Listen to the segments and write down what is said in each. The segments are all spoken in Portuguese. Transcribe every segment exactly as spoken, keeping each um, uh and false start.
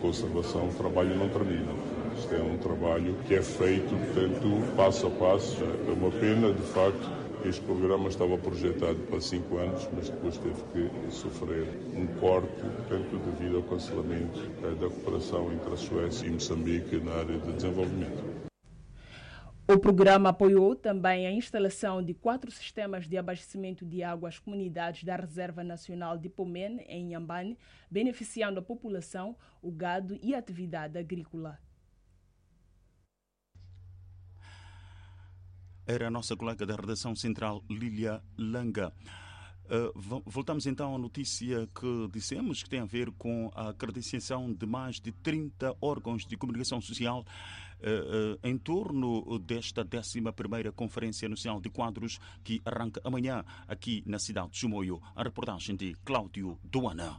conservação, o trabalho não termina. Isto é um trabalho que é feito, portanto, passo a passo. É uma pena, de facto, este programa estava projetado para cinco anos, mas depois teve que sofrer um corte, portanto, devido ao cancelamento da cooperação entre a Suécia e Moçambique na área de desenvolvimento. O programa apoiou também a instalação de quatro sistemas de abastecimento de água às comunidades da Reserva Nacional de Pomene, em Inhambane, beneficiando a população, o gado e a atividade agrícola. Era a nossa colega da redação central, Lília Langa. Uh, voltamos então à notícia que dissemos, que tem a ver com a credenciação de mais de trinta órgãos de comunicação social uh, uh, em torno desta décima primeira Conferência Nacional de Quadros, que arranca amanhã aqui na cidade de Chimoio. A reportagem de Cláudio Duana.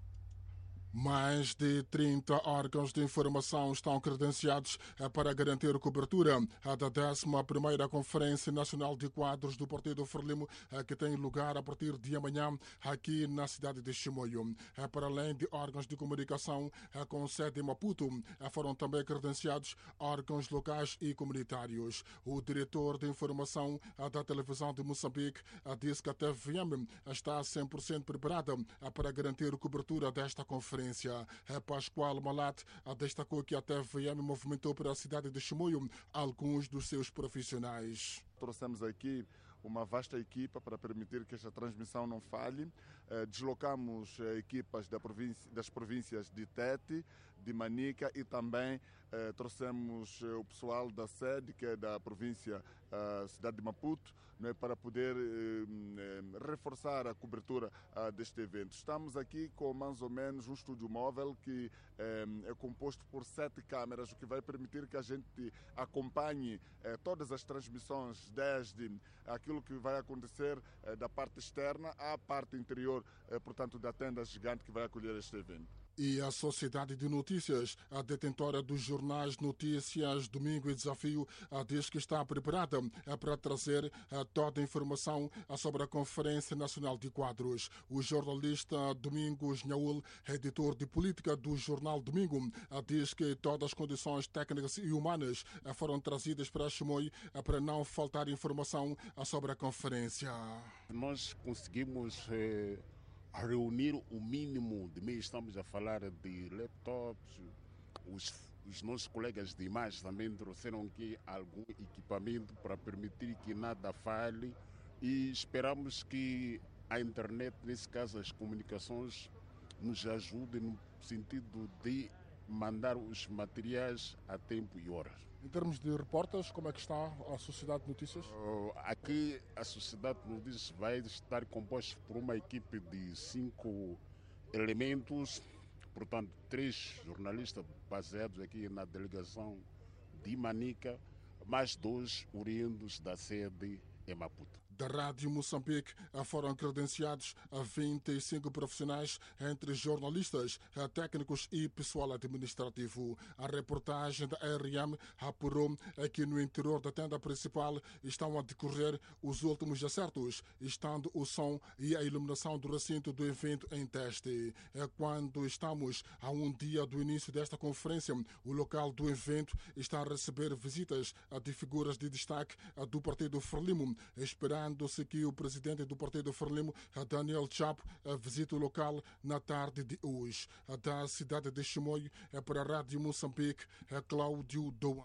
Mais de trinta órgãos de informação estão credenciados para garantir cobertura da décima primeira Conferência Nacional de Quadros do Partido Frelimo, que tem lugar a partir de amanhã aqui na cidade de Chimoio. Para além de órgãos de comunicação com sede em Maputo, foram também credenciados órgãos locais e comunitários. O diretor de informação da televisão de Moçambique disse que a T V M está cem por cento preparada para garantir cobertura desta conferência. Pascoal Malat destacou que a T V M movimentou para a cidade de Chimoio alguns dos seus profissionais. Trouxemos aqui uma vasta equipa para permitir que esta transmissão não falhe. Deslocamos equipas da província, das províncias de Tete, de Manica e também eh, trouxemos o pessoal da sede, que é da província uh, cidade de Maputo, né, para poder eh, eh, reforçar a cobertura uh, deste evento. Estamos aqui com mais ou menos um estúdio móvel que eh, é composto por sete câmeras, o que vai permitir que a gente acompanhe eh, todas as transmissões, desde aquilo que vai acontecer eh, da parte externa à parte interior, eh, portanto, da tenda gigante que vai acolher este evento. E a Sociedade de Notícias, a detentora dos jornais Notícias, Domingo e Desafio, diz que está preparada para trazer toda a informação sobre a Conferência Nacional de Quadros. O jornalista Domingos Nhaul, editor de política do jornal Domingo, diz que todas as condições técnicas e humanas foram trazidas para Chimoio para não faltar informação sobre a conferência. Nós conseguimos Eh... reunir o mínimo de meios. Estamos a falar de laptops, os, os nossos colegas de imagem também trouxeram aqui algum equipamento para permitir que nada falhe e esperamos que a internet, nesse caso as comunicações, nos ajude no sentido de mandar os materiais a tempo e horas. Em termos de repórteres, como é que está a Sociedade de Notícias? Uh, aqui a Sociedade de Notícias vai estar composta por uma equipe de cinco elementos, portanto, três jornalistas baseados aqui na delegação de Manica, mais dois oriundos da sede em Maputo. Da Rádio Moçambique foram credenciados a vinte e cinco profissionais, entre jornalistas, técnicos e pessoal administrativo. A reportagem da R M apurou que no interior da tenda principal estão a decorrer os últimos acertos, estando o som e a iluminação do recinto do evento em teste. Quando estamos a um dia do início desta conferência, o local do evento está a receber visitas de figuras de destaque do Partido Frelimo, esperando Esperando-se que o presidente do Partido Frelimo, Daniel Chapo, visite o local na tarde de hoje. Da cidade de Chimoio, para a Rádio Moçambique, Cláudio Duan.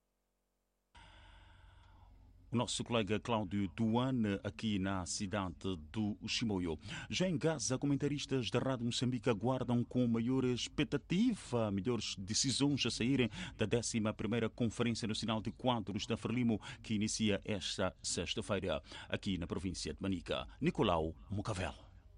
O nosso colega Cláudio Duane, aqui na cidade do Chimoio. Já em Gaza, comentaristas da Rádio Moçambique aguardam com maior expectativa melhores decisões a saírem da décima primeira Conferência Nacional de Quadros da Frelimo, que inicia esta sexta-feira, aqui na província de Manica. Nicolau Mucavel.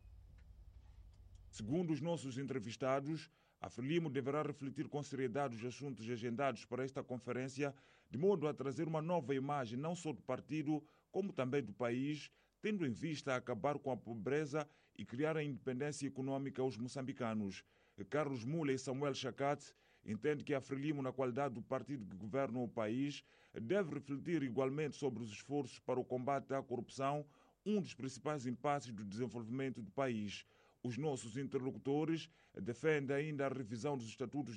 Segundo os nossos entrevistados, a Frelimo deverá refletir com seriedade os assuntos agendados para esta conferência, de modo a trazer uma nova imagem não só do partido, como também do país, tendo em vista acabar com a pobreza e criar a independência econômica aos moçambicanos. Carlos Mula e Samuel Chacate entendem que a Frelimo, na qualidade do partido que governa o país, deve refletir igualmente sobre os esforços para o combate à corrupção, um dos principais impasses do desenvolvimento do país. Os nossos interlocutores defendem ainda a revisão dos estatutos